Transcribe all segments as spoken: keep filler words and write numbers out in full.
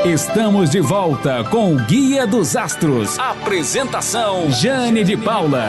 Estamos de volta com o Guia dos Astros. Apresentação: Jane de Paula.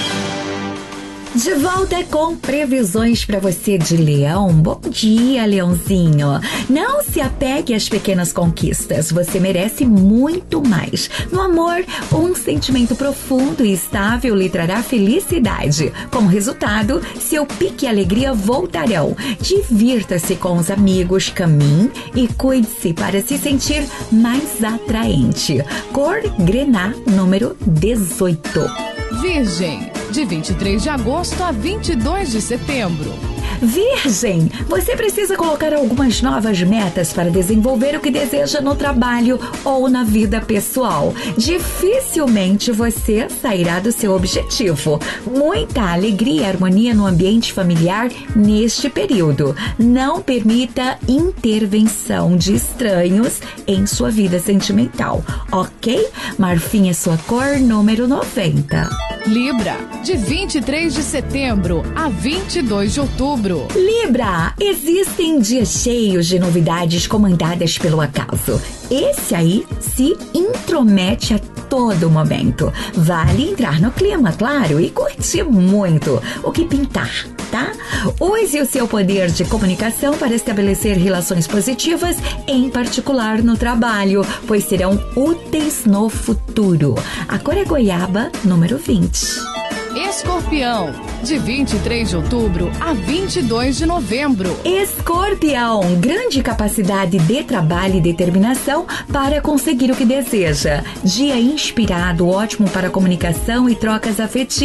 De volta com previsões para você de Leão. Bom dia, Leãozinho. Não se apegue às pequenas conquistas. Você merece muito mais. No amor, um sentimento profundo e estável lhe trará felicidade. Como resultado, seu pique e alegria voltarão. Divirta-se com os amigos, caminhe e cuide-se para se sentir mais atraente. Cor grená, número dezoito. Virgem, de vinte e três de agosto a vinte e dois de setembro. Virgem, você precisa colocar algumas novas metas para desenvolver o que deseja no trabalho ou na vida pessoal. Dificilmente você sairá do seu objetivo. Muita alegria e harmonia no ambiente familiar neste período. Não permita intervenção de estranhos em sua vida sentimental, ok? Marfim é sua cor, número noventa. Libra, de vinte e três de setembro a vinte e dois de outubro. Libra, existem dias cheios de novidades comandadas pelo acaso. Esse aí se intromete a todo momento. Vale entrar no clima, claro, e curtir muito o que pintar, tá? Use o seu poder de comunicação para estabelecer relações positivas, em particular no trabalho, pois serão úteis no futuro. A cor é goiaba, número vinte. Escorpião, de vinte e três de outubro a vinte e dois de novembro. Escorpião, grande capacidade de trabalho e determinação para conseguir o que deseja. Dia inspirado, ótimo para comunicação e trocas afetivas.